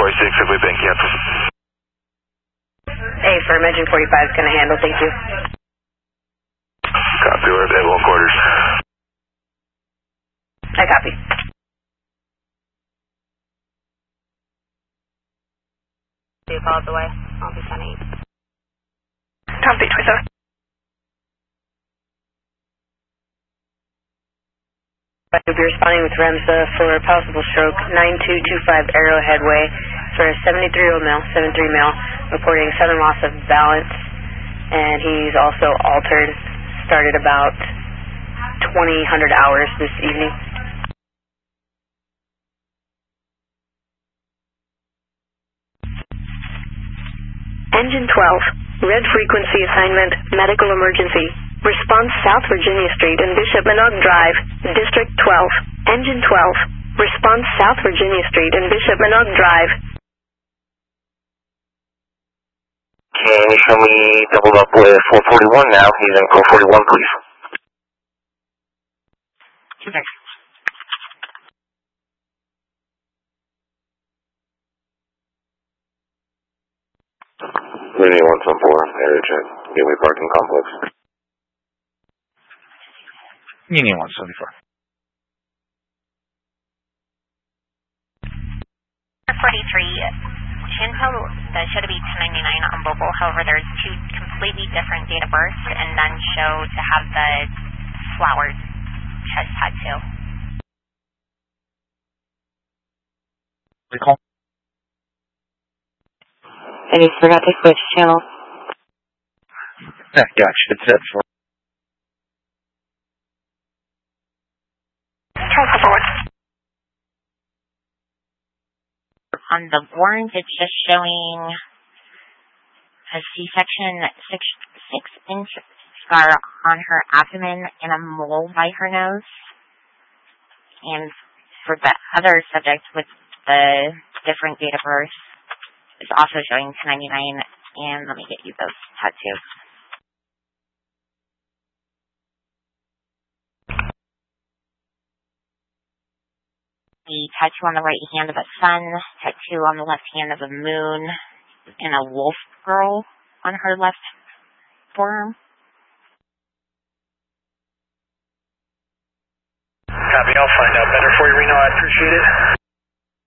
Troy 6, if we bank cancel. Hey, for engine 45 is going to handle, thank you. Copy, we're at 1 quarters. I copy. You call it the way. I'll be 10-8. Tom 327. We'll be responding with REMSA for a possible stroke, 9225 Arrowhead Way for a 73-year-old male, 73 male, reporting sudden loss of balance, and he's also altered, started about 2000 hours this evening. Engine 12, red frequency assignment, medical emergency. Response South Virginia Street and Bishop Manogue Drive, District 12. Engine 12, response South Virginia Street and Bishop Manogue Drive. Can you show me doubled up with 441 now? He's in 441, please. Okay. Unity 174, area check. Gateway parking complex. Unity 174. 43, Shinto should be 1099 on mobile. However, there's two completely different date of birth, and none show to have the flower chest tattoo. Recall. I just forgot to switch channel. Yeah, gotcha. It's set for. Transfer forward. On the warrant, it's just showing a C-section 6-inch scar on her abdomen and a mole by her nose. And for the other subject with the different date of birth, it's also showing 1099, and let me get you those tattoos. The tattoo on the right hand of a sun, tattoo on the left hand of a moon, and a wolf girl on her left forearm. Copy, I'll find out better for you, Reno. I appreciate it.